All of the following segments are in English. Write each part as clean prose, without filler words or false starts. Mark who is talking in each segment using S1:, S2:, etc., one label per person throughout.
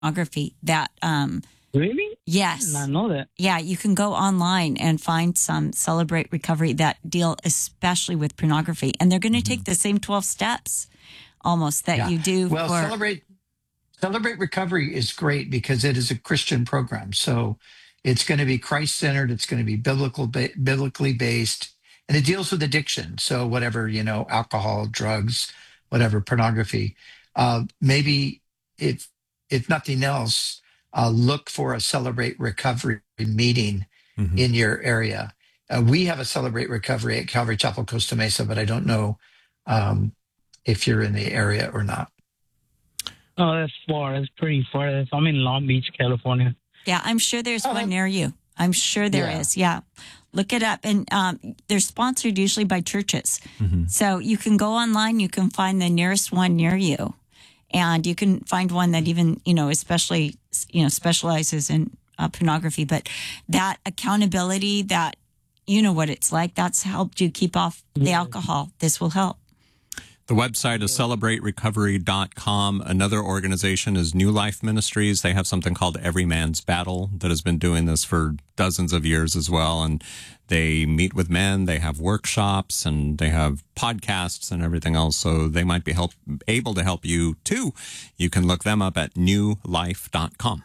S1: pornography that
S2: Really?
S1: yes.
S2: I did not know that.
S1: Yeah, you can go online and find some Celebrate Recovery that deal especially with pornography. And they're going to take the same 12 steps almost that you do
S3: Well,
S1: for...
S3: Celebrate Recovery is great because it is a Christian program. So it's going to be Christ-centered. It's going to be biblically based. And it deals with addiction. So whatever, alcohol, drugs, whatever, pornography. Maybe if nothing else, look for a Celebrate Recovery meeting in your area. We have a Celebrate Recovery at Calvary Chapel, Costa Mesa, but I don't know if you're in the area or not.
S2: Oh, that's far. That's pretty far. I'm in Long Beach, California.
S1: Yeah, I'm sure there's one near you. I'm sure there is. Yeah. Look it up. And they're sponsored usually by churches. So you can go online, you can find the nearest one near you. And you can find one that even, especially, specializes in pornography. But that accountability, that, what it's like, that's helped you keep off the alcohol. This will help.
S4: The website is celebraterecovery.com. Another organization is New Life Ministries. They have something called Every Man's Battle that has been doing this for dozens of years as well. And they meet with men, they have workshops, and they have podcasts and everything else. So they might be able to help you too. You can look them up at newlife.com.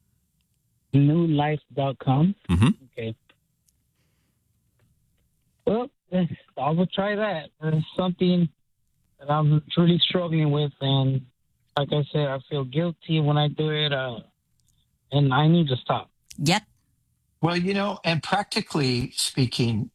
S2: Newlife.com?
S4: Okay.
S2: Well, I will try that. It's something that I'm truly struggling with, and like I said, I feel guilty when I do it, and I need to stop.
S1: Yep.
S3: Well, and practically speaking,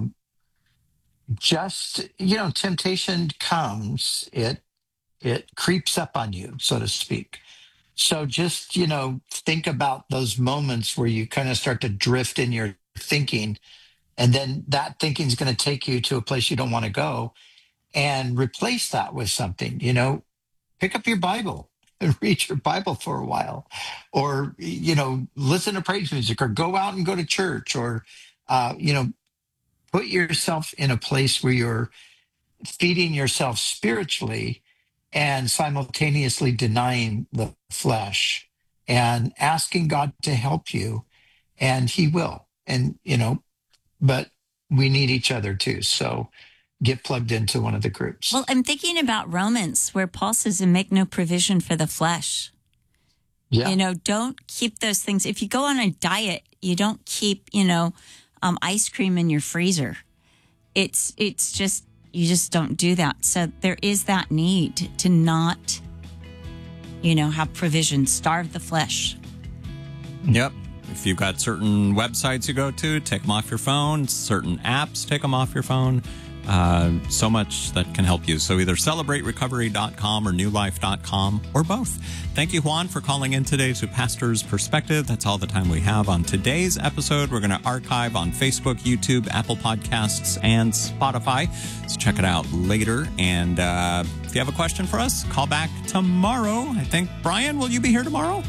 S3: temptation comes, it creeps up on you, so to speak. So just, think about those moments where you kind of start to drift in your thinking, and then that thinking is going to take you to a place you don't want to go. And replace that with something, pick up your Bible and read your Bible for a while, or, listen to praise music, or go out and go to church, or, put yourself in a place where you're feeding yourself spiritually and simultaneously denying the flesh and asking God to help you, and he will. And, but we need each other too. So get plugged into one of the groups.
S1: Well, I'm thinking about Romans, where Paul says, and make no provision for the flesh.
S3: Yeah.
S1: Don't keep those things. If you go on a diet, you don't keep, ice cream in your freezer. It's just, you just don't do that. So there is that need to not, have provision, starve the flesh.
S4: Yep. If you've got certain websites you go to, take them off your phone. Certain apps, take them off your phone. So much that can help you. So either celebraterecovery.com or newlife.com or both. Thank you, Juan, for calling in today to Pastor's Perspective. That's all the time we have on today's episode. We're going to archive on Facebook, YouTube, Apple Podcasts, and Spotify. So check it out later. And if you have a question for us, call back tomorrow. I think, Brian, will you be here tomorrow?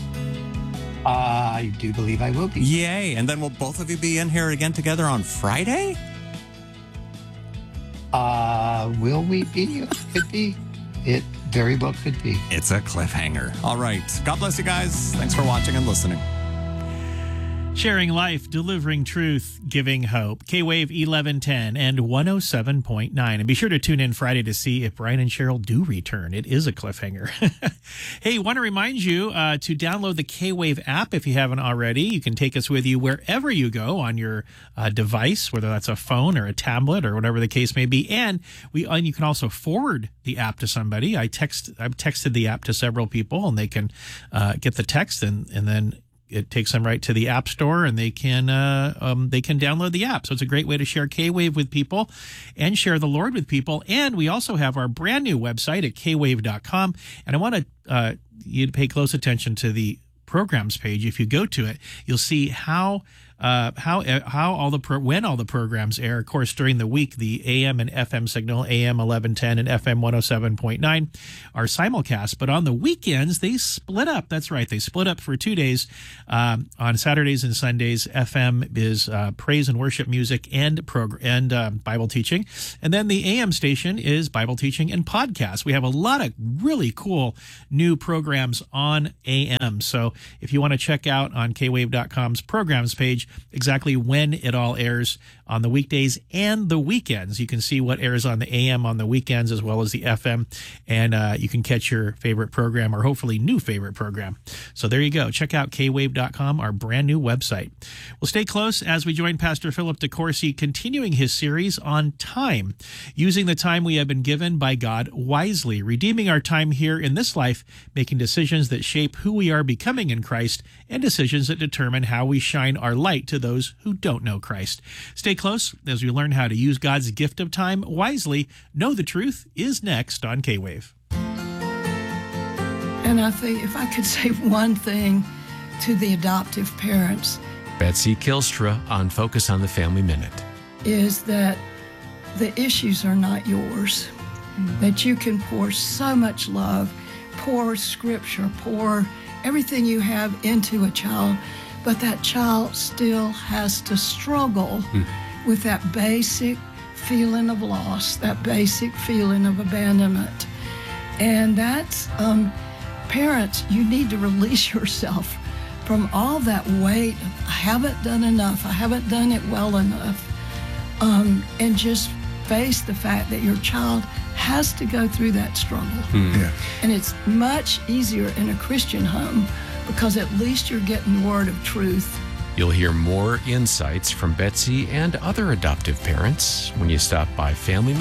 S3: I do believe I will be.
S4: Yay. And then will both of you be in here again together on Friday?
S3: Will we be? Could be. It very well could be.
S4: It's a cliffhanger. All right. God bless you guys. Thanks for watching and listening.
S5: Sharing life, delivering truth, giving hope. K-Wave 1110 and 107.9. And be sure to tune in Friday to see if Brian and Cheryl do return. It is a cliffhanger. Hey, want to remind you to download the K-Wave app if you haven't already. You can take us with you wherever you go on your device, whether that's a phone or a tablet or whatever the case may be. And you can also forward the app to somebody. I've texted the app to several people, and they can get the text and then it takes them right to the App Store, and they can download the app. So it's a great way to share K-Wave with people and share the Lord with people. And we also have our brand new website at kwave.com. And I want you to pay close attention to the programs page. If you go to it, you'll see how how all the when all the programs air. Of course, during the week, the AM and FM signal, AM 1110 and FM 107.9, are simulcast. But on the weekends, they split up. That's right, they split up for 2 days. On Saturdays and Sundays, FM is praise and worship music and Bible teaching, and then the AM station is Bible teaching and podcasts. We have a lot of really cool new programs on AM. So if you want to check out on kwave.com's programs page exactly when it all airs on the weekdays and the weekends, you can see what airs on the AM on the weekends as well as the FM, and you can catch your favorite program or hopefully new favorite program. So there you go. Check out kwave.com, our brand new website. We'll stay close as we join Pastor Philip DeCourcy, continuing his series on time, using the time we have been given by God wisely, redeeming our time here in this life, making decisions that shape who we are becoming in Christ, and decisions that determine how we shine our light to those who don't know Christ. Stay close as we learn how to use God's gift of time wisely. Know the Truth is next on K-Wave.
S6: And I think if I could say one thing to the adoptive parents,
S7: Betsy Kilstra on Focus on the Family Minute,
S6: is that the issues are not yours, that you can pour so much love, pour scripture, pour everything you have into a child, but that child still has to struggle with that basic feeling of loss, that basic feeling of abandonment. And that's, parents, you need to release yourself from all that weight of, I haven't done enough, I haven't done it well enough, and just face the fact that your child has to go through that struggle.
S8: Yeah.
S6: And it's much easier in a Christian home because at least you're getting the word of truth.
S7: You'll hear more insights from Betsy and other adoptive parents when you stop by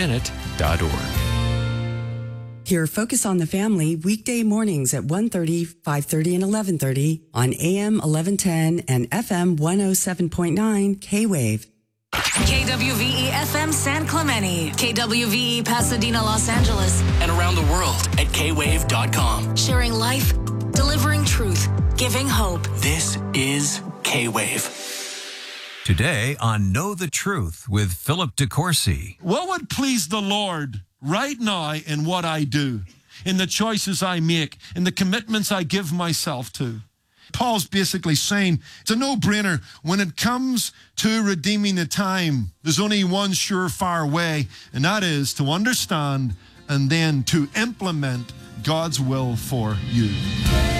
S7: FamilyMinute.org.
S9: Hear Focus on the Family weekday mornings at 1:30, 5:30, and 11:30 on AM 1110 and FM 107.9 K-Wave.
S10: KWVE FM San Clemente, KWVE Pasadena, Los Angeles,
S11: and around the world at kwave.com.
S10: Sharing life, delivering truth, giving hope.
S11: This is K-Wave.
S12: Today on Know the Truth with Philip DeCourcy.
S13: What would please the Lord right now in what I do, in the choices I make, in the commitments I give myself to? Paul's basically saying it's a no-brainer. When it comes to redeeming the time, there's only one surefire way, and that is to understand and then to implement God's will for you.